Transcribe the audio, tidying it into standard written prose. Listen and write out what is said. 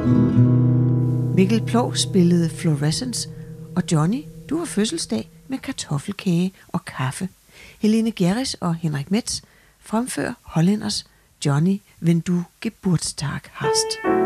Mikkel Ploug spillede Fluorescence, og Johnny, du har fødselsdag med kartoffelkage og kaffe. Helene Gjerris og Henrik Metz fremfører hollænders Johnny, wenn du Geburtstag hast.